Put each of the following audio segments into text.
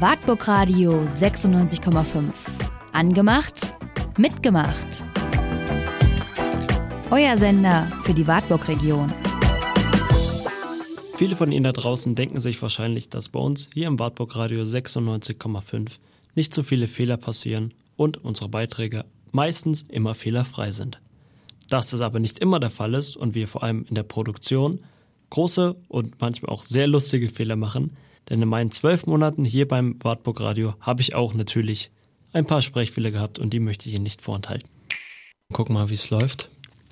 Wartburg Radio 96,5. Angemacht, mitgemacht. Euer Sender für die Wartburg-Region. Viele von Ihnen da draußen denken sich wahrscheinlich, dass bei uns hier im Wartburg Radio 96,5 nicht so viele Fehler passieren und unsere Beiträge meistens immer fehlerfrei sind. Dass das aber nicht immer der Fall ist und wir vor allem in der Produktion große und manchmal auch sehr lustige Fehler machen, denn in meinen 12 Monaten hier beim Wartburg Radio habe ich auch natürlich ein paar Sprechfehler gehabt und die möchte ich Ihnen nicht vorenthalten. Gucken mal, wie es läuft.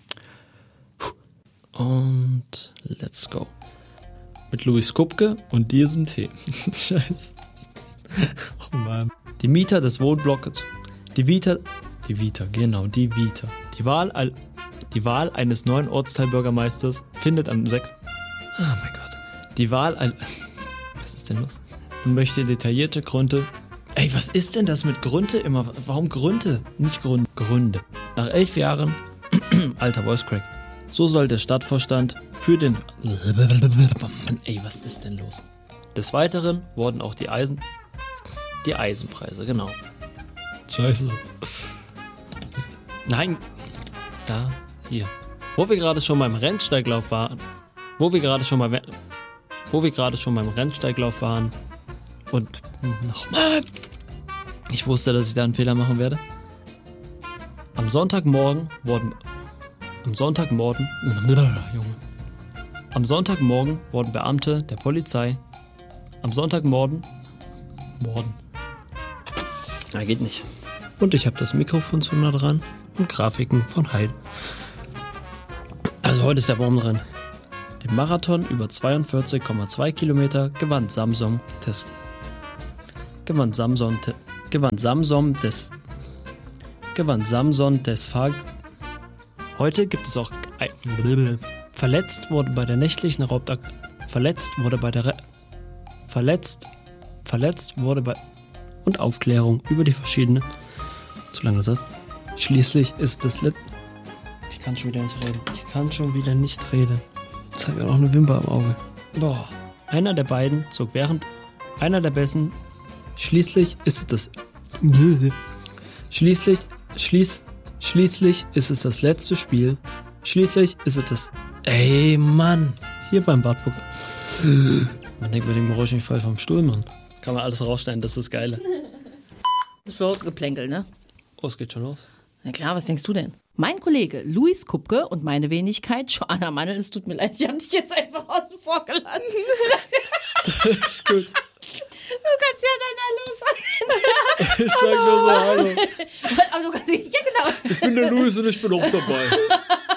Und let's go. Mit Louis Kupke und diesen Tee. Scheiße. Oh Mann. Die Mieter des Wohnblocks. Die Vita. Die Wahl eines neuen Ortsteilbürgermeisters findet am 6. Oh mein Gott. Was ist denn los? Und möchte detaillierte Gründe. Ey, was ist denn das mit Gründe immer? Warum Gründe? Nicht Gründe. Gründe. Nach 11 Jahren. Alter Voice Crack. So soll der Stadtvorstand für den... Ey, was ist denn los? Des Weiteren wurden auch die Eisenpreise, genau. Scheiße. Nein. Da, hier. Wo wir gerade schon beim Rennsteiglauf waren und nochmal. Ich wusste, dass ich da einen Fehler machen werde. Am Sonntagmorgen wurden Beamte der Polizei geht nicht. Und ich habe das Mikrofon zu nah dran und Grafiken von Heide. Also heute ist der Baumrennen. Den Marathon über 42,2 Kilometer gewann Samson des Fahr. Heute gibt es auch verletzt wurde bei der nächtlichen Raubaktion. Und Aufklärung über die verschiedenen. Zu lange Satz. Schließlich ist das Ich kann schon wieder nicht reden. Jetzt habe ich auch eine Wimper im Auge. Boah. Einer der beiden zog während einer der besten. Schließlich ist es das letzte Spiel. Schließlich ist es das. Ey, Mann. Hier beim Wartburg. Man denkt mit dem Geräusch nicht voll vom Stuhl, Mann. Kann man alles rausschneiden, das ist das Geile. Das ist für Geplänkel, ne? Oh, es geht schon los. Na klar, was denkst du denn? Mein Kollege Louis Kupke und meine Wenigkeit Joanna Mannel, es tut mir leid, ich habe dich jetzt einfach außen vor gelassen. Das ist gut. Du kannst ja dann Ich sag nur so Hallo. Aber du kannst ja genau. Ich bin der Louis und ich bin auch dabei.